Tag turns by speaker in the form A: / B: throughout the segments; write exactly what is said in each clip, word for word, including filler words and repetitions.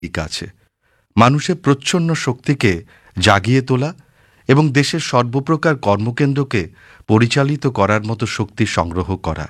A: দিক আছে। মানুষের প্রচ্ছন্ন শক্তিকে জাগিয়ে তোলা এবং দেশের সর্বপ্রকার কর্মকেন্দ্রকে পরিচালিত করার মতো শক্তি সংগ্রহ করা।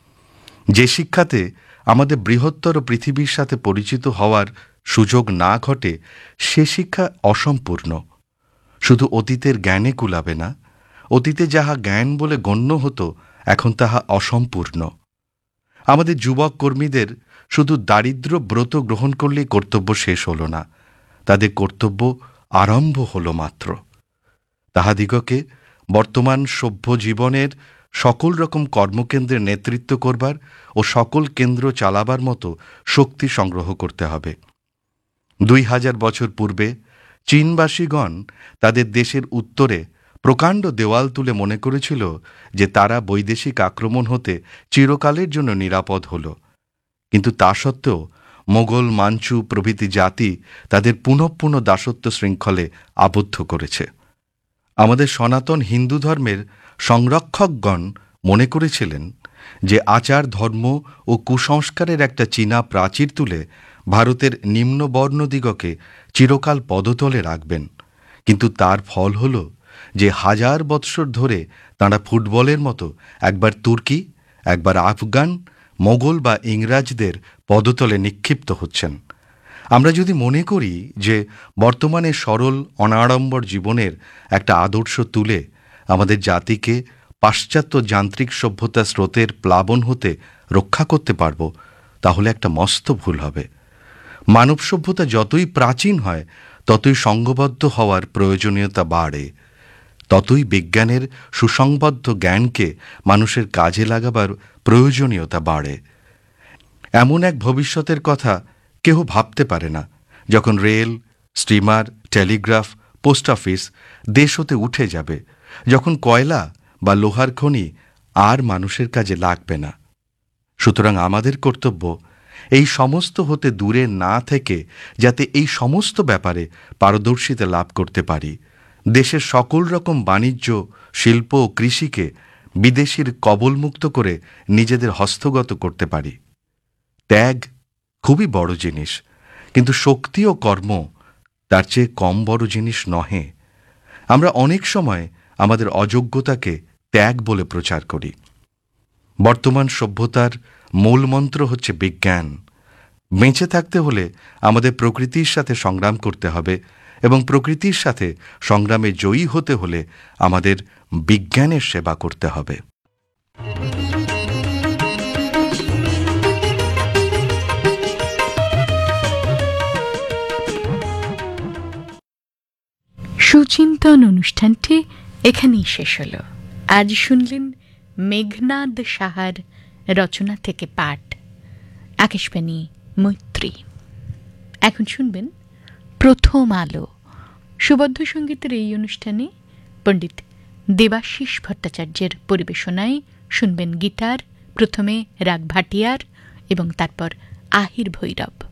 A: যে শিক্ষাতে আমাদের বৃহত্তর পৃথিবীর সাথে পরিচিত হওয়ার সুযোগ না ঘটে, সে শিক্ষা অসম্পূর্ণ। শুধু অতীতের জ্ঞানে কুলাবে না। অতীতে যাহা জ্ঞান বলে গণ্য হতো, এখন তাহা অসম্পূর্ণ। আমাদের যুবক কর্মীদের শুধু দারিদ্র্য ব্রত গ্রহণ করলেই কর্তব্য শেষ হল না, তাদের কর্তব্য আরম্ভ হল মাত্র। তাহাদিগকে বর্তমান সভ্য জীবনের সকল রকম কর্মকেন্দ্রের নেতৃত্ব করবার ও সকল কেন্দ্র চালাবার মতো শক্তি সংগ্রহ করতে হবে। দুই হাজার বছর পূর্বে চীনবাসীগণ তাদের দেশের উত্তরে প্রকাণ্ড দেওয়াল তুলে মনে করেছিল যে তারা বৈদেশিক আক্রমণ হতে চিরকালের জন্য নিরাপদ হল। কিন্তু তা সত্ত্বেও মোগল, মাঞ্চু প্রভৃতি জাতি তাদের পুনঃ পুনঃ দাসত্ব শৃঙ্খলে আবদ্ধ করেছে। আমাদের সনাতন হিন্দু ধর্মের সংরক্ষকগণ মনে করেছিলেন যে আচার, ধর্ম ও কুসংস্কারের একটা চীনা প্রাচীর তুলে ভারতের নিম্নবর্ণদিগকে চিরকাল পদতলে রাখবেন। কিন্তু তার ফল হল যে হাজার বৎসর ধরে তাঁরা ফুটবলের মতো একবার তুর্কি, একবার আফগান, মোগল বা ইংরাজদের পদতলে নিক্ষিপ্ত হচ্ছেন। আমরা যদি মনে করি যে বর্তমানে সরল অনাড়ম্বর জীবনের একটা আদর্শ তুলে আমাদের জাতিকে পাশ্চাত্য যান্ত্রিক সভ্যতা স্রোতের প্লাবন হতে রক্ষা করতে পারব, তাহলে একটা মস্ত ভুল হবে। মানব সভ্যতা যতই প্রাচীন হয়, ততই সংঘবদ্ধ হওয়ার প্রয়োজনীয়তা বাড়ে, ততই বিজ্ঞানের সুসংবদ্ধ জ্ঞানকে মানুষের কাজে লাগাবার প্রয়োজনীয়তা বাড়ে। এমন এক ভবিষ্যতের কথা কেহ ভাবতে পারে না, যখন rail, steamer, Telegraph, post office দেশ হতে উঠে যাবে, যখন কয়লা বা লোহার খনি আর মানুষের কাজে লাগবে না। সুতরাং আমাদের কর্তব্য এই সমস্ত হতে দূরে না থেকে যাতে এই সমস্ত ব্যাপারে পারদর্শিতা লাভ করতে পারি, দেশের সকল রকম বাণিজ্য, শিল্প ও কৃষিকে বিদেশির কবলমুক্ত করে নিজেদের হস্তগত করতে পারি। ত্যাগ খুবই বড় জিনিস, কিন্তু শক্তি ও কর্ম তার চেয়ে কম বড় জিনিস নহে। আমরা অনেক সময় আমাদের অযোগ্যতাকে ত্যাগ বলে প্রচার করি। বর্তমান সভ্যতার মূলমন্ত্র হচ্ছে বিজ্ঞান। বেঁচে থাকতে হলে আমাদের প্রকৃতির সাথে সংগ্রাম করতে হবে, এবং প্রকৃতির সাথে সংগ্রামে জয়ী হতে হলে আমাদের বিজ্ঞানের সেবা করতে হবে।
B: সুচিন্তন অনুষ্ঠানটি এখানেই শেষ হল। আজ শুনলেন মেঘনাদ সাহার রচনা থেকে পাঠ, আকাশবাণী মৈত্রী। এখন শুনবেন প্রথম আলো। সুবদ্ধ সঙ্গীতের এই অনুষ্ঠানে পণ্ডিত দেবাশিস ভট্টাচার্যের পরিবেশনায় শুনবেন গীতার, প্রথমে রাগ ভাটিয়ার এবং তারপর আহির ভৈরব।